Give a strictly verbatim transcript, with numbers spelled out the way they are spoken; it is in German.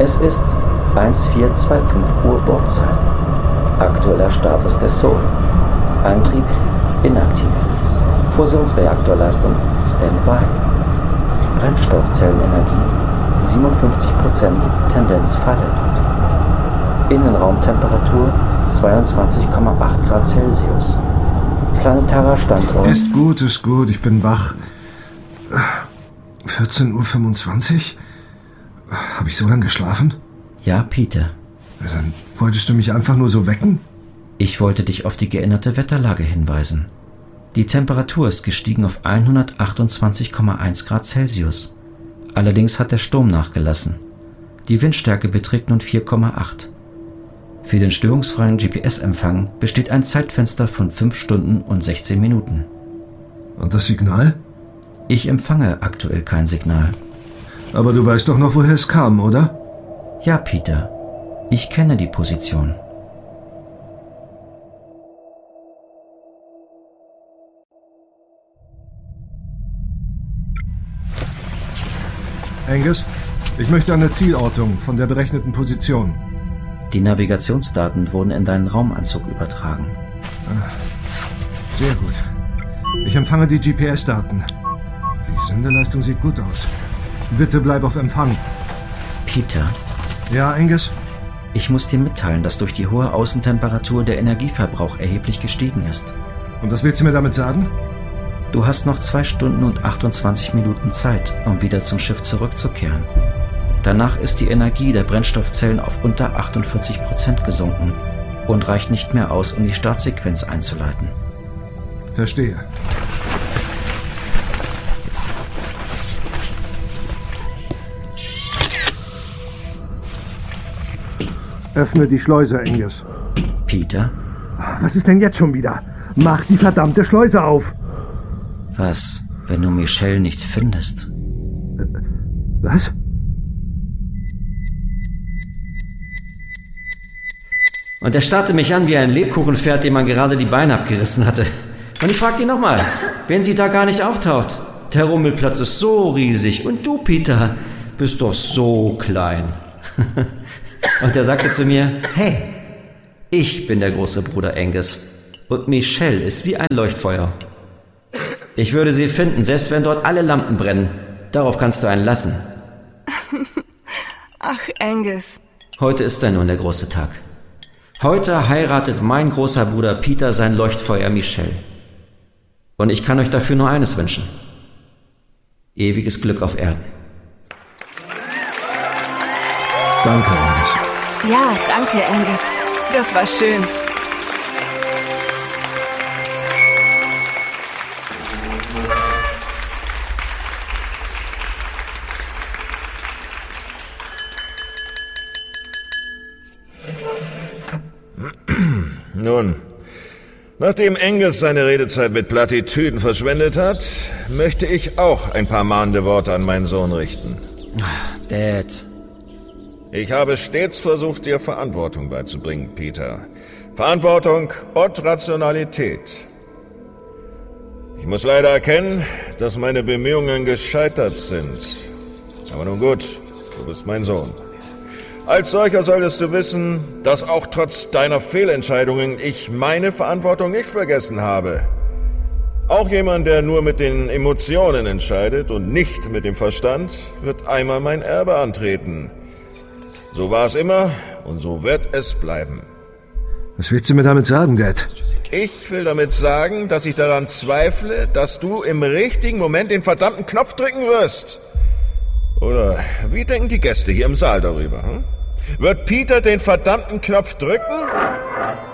Es ist eins vier zwei fünf Uhr Bordzeit. Aktueller Status der Soul. Antrieb inaktiv. Fusionsreaktorleistung Standby. Brennstoffzellenenergie siebenundfünfzig Prozent, Tendenz fallend. Innenraumtemperatur zweiundzwanzig Komma acht Grad Celsius. Planetarer Standort... Ist gut, ist gut, ich bin wach. vierzehn Uhr fünfundzwanzig? Habe ich so lange geschlafen? Ja, Peter. Dann wolltest du mich einfach nur so wecken? Ich wollte dich auf die geänderte Wetterlage hinweisen. Die Temperatur ist gestiegen auf hundertachtundzwanzig Komma eins Grad Celsius. Allerdings hat der Sturm nachgelassen. Die Windstärke beträgt nun vier Komma acht. Für den störungsfreien G P S-Empfang besteht ein Zeitfenster von fünf Stunden und sechzehn Minuten. Und das Signal? Ich empfange aktuell kein Signal. Aber du weißt doch noch, woher es kam, oder? Ja, Peter. Ich kenne die Position. Angus, ich möchte eine Zielortung von der berechneten Position. Die Navigationsdaten wurden in deinen Raumanzug übertragen. Sehr gut. Ich empfange die G P S-Daten. Die Sendeleistung sieht gut aus. Bitte bleib auf Empfang. Peter? Ja, Angus? Ich muss dir mitteilen, dass durch die hohe Außentemperatur der Energieverbrauch erheblich gestiegen ist. Und was willst du mir damit sagen? Du hast noch zwei Stunden und achtundzwanzig Minuten Zeit, um wieder zum Schiff zurückzukehren. Danach ist die Energie der Brennstoffzellen auf unter achtundvierzig Prozent gesunken und reicht nicht mehr aus, um die Startsequenz einzuleiten. Verstehe. Öffne die Schleuse, Angus. Peter? Was ist denn jetzt schon wieder? Mach die verdammte Schleuse auf! Was, wenn du Michelle nicht findest? Was? Und er starrte mich an wie ein Lebkuchenpferd, dem man gerade die Beine abgerissen hatte. Und ich fragte ihn nochmal, wenn sie da gar nicht auftaucht. Der Rummelplatz ist so riesig und du, Peter, bist doch so klein. Und er sagte zu mir, hey, ich bin der große Bruder Angus und Michelle ist wie ein Leuchtfeuer. Ich würde sie finden, selbst wenn dort alle Lampen brennen. Darauf kannst du einen lassen. Ach, Angus. Heute ist dann nun der große Tag. Heute heiratet mein großer Bruder Peter sein Leuchtfeuer Michelle. Und ich kann euch dafür nur eines wünschen. Ewiges Glück auf Erden. Danke, Angus. Ja, danke, Angus. Das war schön. Nun, nachdem Angus seine Redezeit mit Plattitüden verschwendet hat, möchte ich auch ein paar mahnende Worte an meinen Sohn richten. Dad. Ich habe stets versucht, dir Verantwortung beizubringen, Peter. Verantwortung und Rationalität. Ich muss leider erkennen, dass meine Bemühungen gescheitert sind. Aber nun gut, du bist mein Sohn. Als solcher solltest du wissen, dass auch trotz deiner Fehlentscheidungen ich meine Verantwortung nicht vergessen habe. Auch jemand, der nur mit den Emotionen entscheidet und nicht mit dem Verstand, wird einmal mein Erbe antreten. So war es immer und so wird es bleiben. Was willst du mir damit sagen, Dad? Ich will damit sagen, dass ich daran zweifle, dass du im richtigen Moment den verdammten Knopf drücken wirst. Oder wie denken die Gäste hier im Saal darüber? Hm? Wird Peter den verdammten Knopf drücken?